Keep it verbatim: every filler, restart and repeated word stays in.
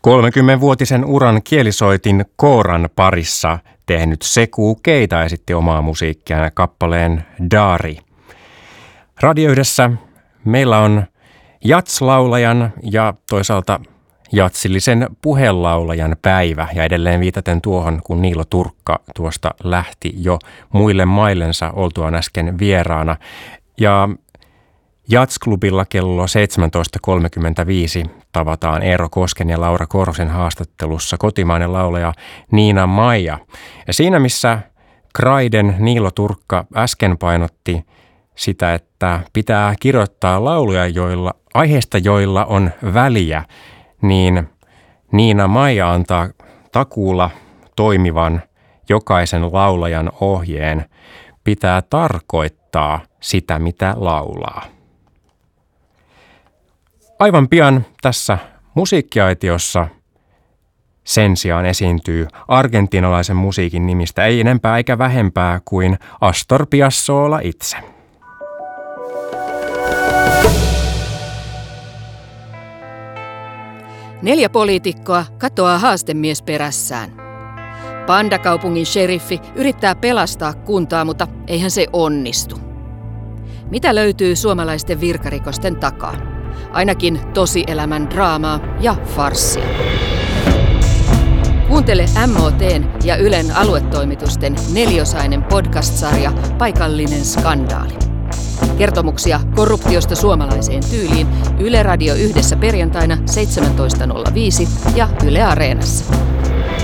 kolmekymmenvuotisen uran kielisoitin kooran parissa tehnyt Seku Keita esitti omaa musiikkiaan kappaleen Dari. Radioyhdessä meillä on jatslaulajan ja toisaalta jatsillisen puhelaulajan päivä. Ja edelleen viitaten tuohon, kun Niilo Turkka tuosta lähti jo muille maillensa oltuaan äsken vieraana. Ja Jats-klubilla kello seitsemäntoista kolmekymmentäviisi tavataan Eero Kosken ja Laura Korhosen haastattelussa kotimainen laulaja Niina Maija. Ja siinä missä Kraiden Niilo Turkka äsken painotti sitä, että pitää kirjoittaa lauluja joilla, aiheesta, joilla on väliä, niin Niina Maija antaa takuulla toimivan jokaisen laulajan ohjeen. Pitää tarkoittaa sitä, mitä laulaa. Aivan pian tässä musiikkiaitiossa sen sijaan esiintyy argentinalaisen musiikin nimistä ei enempää eikä vähempää kuin Astor Piazzolla itse. Neljä poliitikkoa katoaa haastemies perässään. Pandakaupungin sheriffi yrittää pelastaa kuntaa, mutta eihän se onnistu. Mitä löytyy suomalaisten virkarikosten takaa? Ainakin tosielämän draamaa ja farssia. Kuuntele M O T:n ja Ylen aluetoimitusten neliosainen podcast-sarja Paikallinen skandaali. Kertomuksia korruptiosta suomalaiseen tyyliin Yle Radio yhdessä perjantaina seitsemäntoista nolla viisi ja Yle Areenassa.